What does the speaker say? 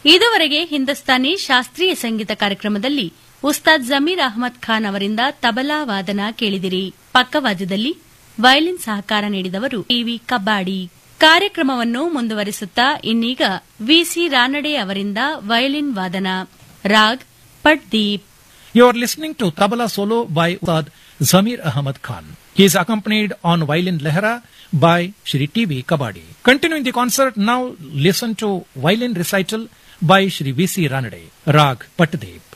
ಇದುವರೆಗೆ ಹಿಂದೂಸ್ತಾನಿ ಶಾಸ್ತ್ರೀಯ ಸಂಗೀತ ಕಾರ್ಯಕ್ರಮದಲ್ಲಿ ಉಸ್ತಾದ್ ಜಮೀರ್ ಅಹಮದ್ ಖಾನ್ ಅವರಿಂದ ತಬಲಾ ವಾದನ ಕೇಳಿದಿರಿ. ಪಕ್ಕವಾದ್ಯದಲ್ಲಿ ವಯಲಿನ್ ಸಹಕಾರ ನೀಡಿದವರು ಟಿವಿ ಕಬ್ಬಾಡಿ. ಕಾರ್ಯಕ್ರಮವನ್ನು ಮುಂದುವರಿಸುತ್ತಾ ಇನ್ನೀಗ ವಿಸಿ ರಾನಡೆ ಅವರಿಂದ ವಯಲಿನ್ ವಾದನ. Raag ಪಟ್ದೀಪ್. You are listening to Tabla Solo by Ustad Zamir Ahmad Khan. He is accompanied on violin lehra by Shri T.V. Kabadi. Continuing the concert, now listen to violin recital by Shri V.C. Ranade. Rag Patdeep.